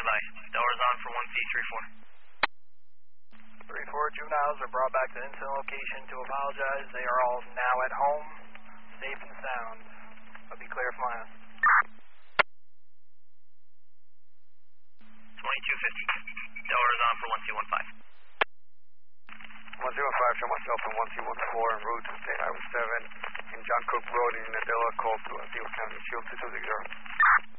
standby. Delaware on for 1C34. 3-4 juveniles are brought back to the incident location to apologize. They are all now at home, safe and sound. I'll be clear flying us. 2250. Delaware on for 1C15. 105, show myself in 1C14 en route to State Highway 7 in John Cook Road in Delaware, call to Antiguo County, Shield 2260.